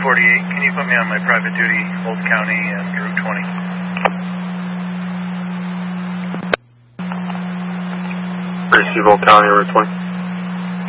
48, can you put me on my private duty, Old County and Route 20? Receive Old County, Route 20.